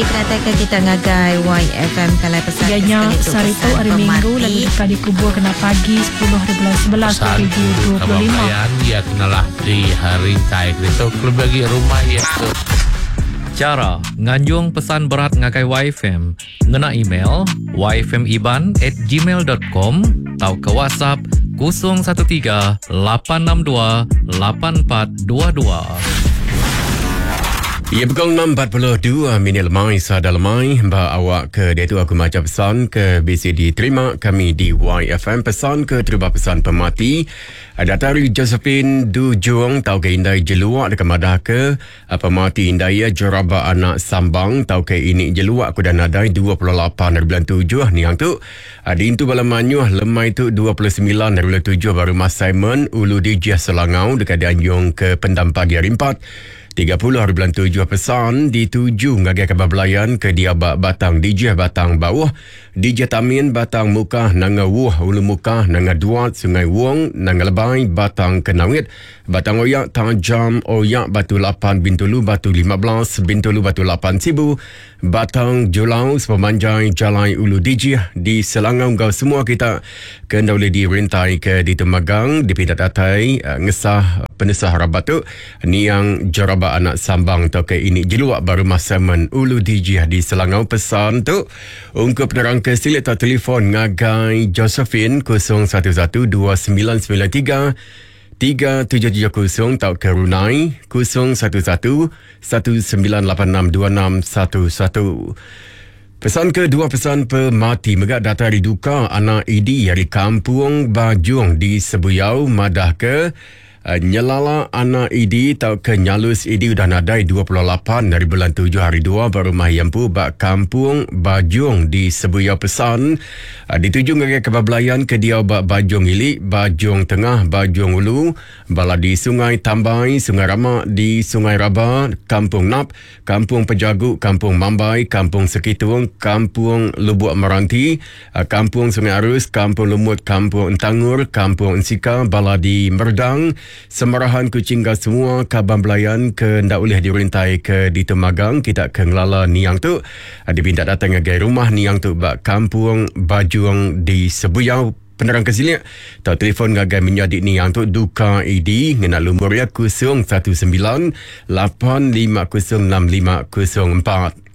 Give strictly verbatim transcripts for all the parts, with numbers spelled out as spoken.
Perhatikan kita ngagai Y F M Kalai Pesan Ganya Sarito hari Minggu lalu dekat dikubur kena pagi sepuluh hari bulan sebelas hari dua puluh lima. Ya kenalah di hari kai itu klub bagi rumah ya tu. Cara nganjung pesan berat ngagai Y F M ngena email y f m iban at gmail dot com atau ke WhatsApp kosong satu tiga lapan enam dua lapan empat dua dua. Ya, pukul enam empat puluh dua minit lemai sada lemai mbak awak ke dia tu aku macam pesan ke B C D terima kami di Y F M pesan ke terima pesan pemati datari Josephine Du Juang tau ke indai jeluak dekat madah ke pemati indai Joraba anak Sambang tau ke ini jeluak aku dah nadai dua puluh lapan dari bulan tujuh ni yang tu di intu balamanyuh lemai tu dua puluh sembilan dari bulan tujuh baru Mas Simon Ulu Dijah Selangau dekat Dianjung ke Pendam Pagi hari empat tiga puluh hari bulan tujuh pesan di tujuh ngagai kebablayan ke Diabak Batang Dijah Batang Bawah Dijah Tamin Batang Mukah Nanga Wuh Ulu Mukah Nanga Duat Sungai Wong Nanga Lebai Batang Kenawit Batang Oyak Tajam Oyak Batu lapan Bintulu Batu lima belas Bintulu Batu lapan Sibu Batang Julau Sepemanjai Jalai Ulu Dijah di Selangau kau semua kita kena boleh dirintai ke di Temagang di Pindat Atai uh, ngesah penesah rabatu ni yang Joraba anak Sambang tau ke ini jeluak baru Mas Simon Ulu Dijah di Selangau pesan tu ungkup penerang ke silik tak telefon ngagai Josephine kosong satu satu dua sembilan sembilan tiga tiga tujuh tujuh kosong tau ke Runai kosong satu satu satu sembilan lapan enam dua enam satu satu. Pesan kedua pesan pemati megak data hari duka anak Idi dari Kampung Bajung di Sebuyau madah ke Uh, nyelala anak Idi tau ke nyalus Idi udah nadai dua puluh lapan dari bulan tujuh hari dua baru mahiyampu bak Kampung Bajung di Sebuyau pesan uh, dituju ngagai kebablayan ke dia bak Bajung Ilik Bajung Tengah Bajung Ulu bala di Sungai Tambai Sungai Ramak di Sungai Rabah Kampung Nap Kampung Pejagut Kampung Mambai Kampung Sekitung Kampung Lubuk Meranti uh, Kampung Sungai Arus Kampung Lumut Kampung Entangur Kampung Ensika bala di Merdang Semarahan Kucingga semua kaban belayan ke ndak boleh dirintai ke di Temagang kita ke ngelala niang tu dipinta datang ke rumah niang tu bak Kampung Bajung di Sebuyau penerang kesilik tau telefon ngagai menyadik niang tu duka Idi ngena lumur ya kosong satu sembilan lapan lima kosong enam lima kosong empat.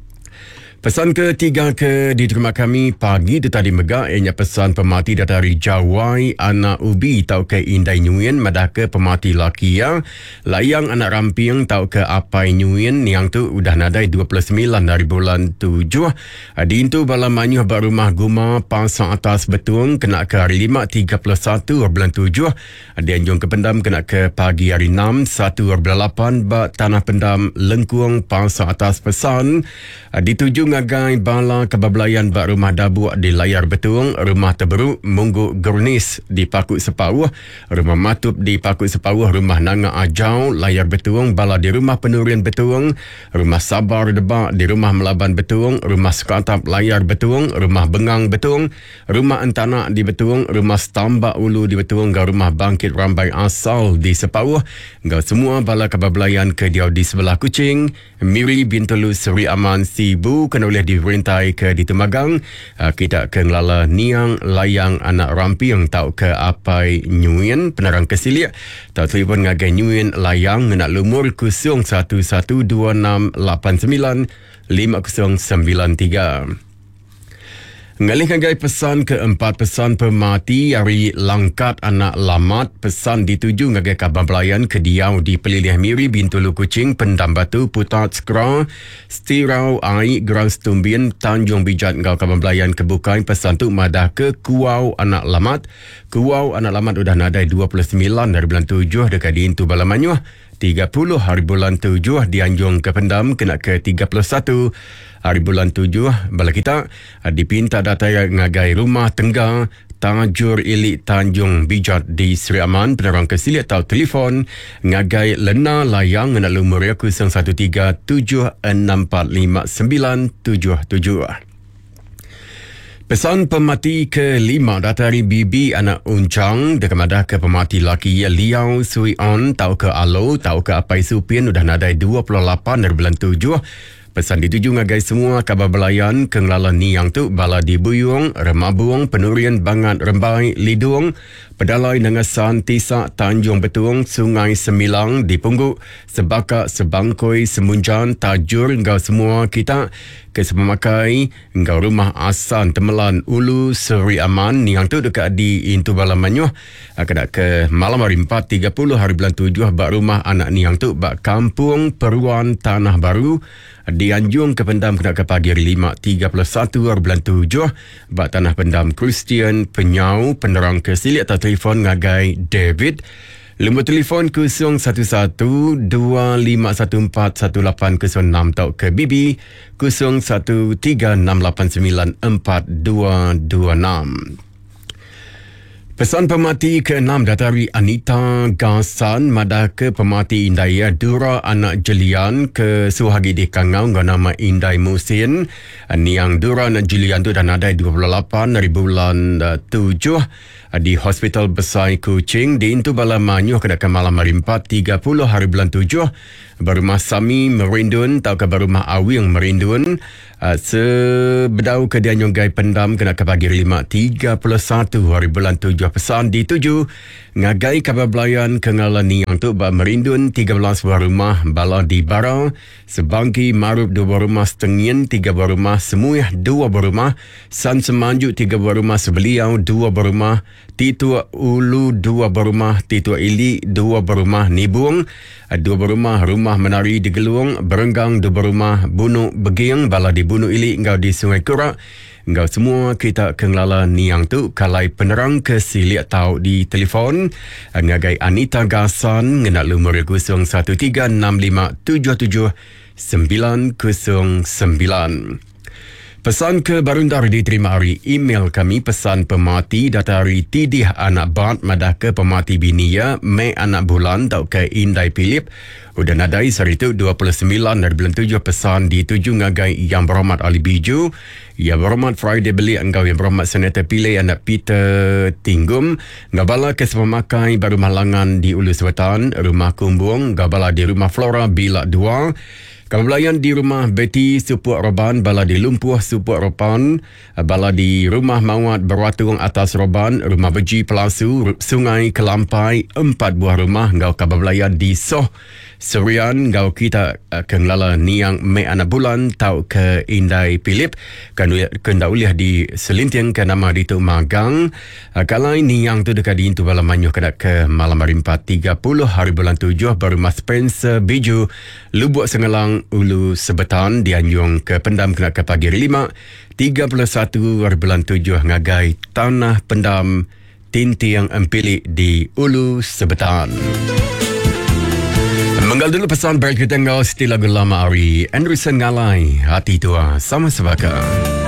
Pesan ketiga ke diterima kami pagi tu tadi megak ianya pesan pemati dari Jawai anak Ubi tau ke Indai Nyuyen madah ke pemati laki ya layang anak Ramping tau ke Apai Nyuyen yang tu udah nadai dua puluh sembilan dari bulan tujuh di intu balamanyuh bak rumah guma pasang atas betung kena ke hari lima tiga puluh satu bulan tujuh di Anjung ke Pendam kena ke pagi hari enam satu bulan lapan bak Tanah Pendam Lengkuang pasang atas pesan dituju ngagai bala kebablayan bak rumah Dabuak di Layar Betung, rumah Teberuk Mungguk Gurnis di Pakut Sepauh, rumah Matup di Pakut Sepauh, rumah Nanga Ajau Layar Betung, bala di rumah Penurian Betung, rumah Sabar Debak di rumah Melaban Betung, rumah Sukatap Layar Betung, rumah Bengang Betung, rumah Entanak di Betung, rumah Stambak Ulu di Betung, gau rumah Bangkit Rambai Asal di Sepauh, gau semua bala kebablayan ke diau di sebelah Kuching, Miri Bintulu Seri Aman Sibu kena boleh dirintai ke di Temagang uh, kita ke ngelala niang layang anak Ramping tau ke Apai Nyuyen penerang kesilik tau telefon ngagai Nyuyen layang nak lumur kosong satu satu dua enam lapan sembilan lima kosong sembilan tiga. Ngalih ngagai pesan keempat pesan pemati hari Langkat anak Lamat pesan dituju ngagai kabar pelayan ke Diau di Pelilih Miri Bintulu Kuching Pendam Batu Putat Skra Stirau Ai Grau Stumbin Tanjung Bijat ngau kabar pelayan ke Bukai pesan tu madah ke Kuau anak Lamat Kuau anak Lamat udah nadai dua puluh sembilan dari bulan tujuh dekat di Intu Balamanyuh tiga puluh hari bulan tujuh di Anjung ke Pendam kena ke tiga puluh satu hari bulan tujuh bala kita dipinta data ngagai rumah Tengah Tajur Ilik Tanjung Bijat di Seri Aman penerang kesilik tau telefon ngagai Lena layang nak lumur kosong satu tiga tujuh enam empat lima sembilan tujuh tujuh. Pesan pemati kelima datari Bibi anak Uncang dekat madah ke pemati laki Liao Sui On tau ke Alo tau ke Apai Supin udah nadai dua puluh lapan dari bulan tujuh Pesan dituju ngagai semua kabar belayan kenglala niang tu bala di Buyung, Remabung, Penurian, Bangat, Rembai, Lidung, Pedalai, Nangasan, Tisak, Tanjung Betung, Sungai Semilang, di Pungguk, Sebaka, Sebangkoi, Semunjan, Tajur, engkau semua kita ke sepemakai, engkau rumah Asan, Temelan, Ulu, Seri Aman, niang tu dekat di Intu Balamanyuh, kedak ke malam hari empat tiga puluh hari bulan tujuh, bak rumah anak niang tu, bak Kampung Peruan Tanah Baru, di Anjung ke Pendam kena ke pagi hari lima tiga puluh satu hari bulan tujuh, bak Tanah Pendam Kristian Penyau penerang ke silik atau telefon ngagai David. Nombor telefon kosong satu satu dua lima satu empat satu lapan kosong enam atau ke B B kosong satu tiga enam lapan sembilan empat dua dua enam. Pesan pemati keenam datari Anita Gasan madah ke pemati Indai Dura anak jelian ke suhagi di Kangau dengan nama Indai Musin. Niang Dura anak jelian tu dan ada dua puluh lapan dari bulan tujuh di Hospital Besar Kuching di Intu Balamanyuh kedakan malam hari empat tiga puluh hari bulan tujuh. Barumah Sami Merindun atau ke Barumah Awing Merindun. Uh, sebedau ke Dianyonggai Pendam kena ke pagi lima tiga puluh satu hari bulan tujuh. Pesan dituju ngagai kabar belayan kengalan niang tu ba Merindun tiga belas buah rumah, bala di Barau, Sebangki Marub dua buah rumah, Setengin tiga buah rumah, Semuih dua buah rumah, San Semanjuk tiga buah rumah, Sebeliau dua buah rumah, Titua Ulu dua buah rumah, Titua Ili dua buah rumah, Nibung dua buah rumah, Rumah Menari di Geluong, Berenggang dua buah rumah, Bunuk Beging bala di Bunuk Ili engkau di Sungai Kurak. Engkau semua kita kenglala niang tu kalai penerang ke silik tau di telefon ngagai Anita Gasan ngenak lumur kosong satu tiga enam lima tujuh tujuh sembilan kosong sembilan. Pesan ke Barundar diterima hari email kami pesan pemati datari Tidih anak Bat madah ke pemati binia Mei anak bulan tau ke Indai Philip udah nadai sehari itu dua puluh sembilan dari bulan tujuh. Pesan dituju ngagai Yang Berhormat Ali Biju, Yang Berhormat Friday Beli, engkau Yang Berhormat Senator Pilih anak Peter Tinggum, ngabala ke sepemakai baru malangan di Ulu Selatan, Rumah Kumbung, ngabala di Rumah Flora Bilak dua, Kamabelayan di Rumah Betty Supuk Roban, bala di Lumpuh Supuk Roban, bala di Rumah Mawat Berwatung Atas Roban, Rumah Beji Pelasu, Sungai Kelampai, empat buah rumah, ngau kamabelayan di Soh Serian, ngau kita uh, kenglala niang Mei anak bulan tau ke Indai Philip, kena uliah di Selintiang ke nama di tu Magang, uh, kalai niang tu dekat di Intu Balamanyuh kena ke malam hari empat tiga puluh hari bulan tujuh, baru Mas Spencer Biju, Lubuk Sengelang Ulu Sebetan di Anjung ke Pendam kena ke pagi hari lima tiga puluh satu hari bulan tujuh ngagai Tanah Pendam Tintiang Empili di Ulu Sebetan. Menggal dulu pesan baik kita ngau seti lagu lama hari Anderson Ngalai Hati Tua sama sebaka.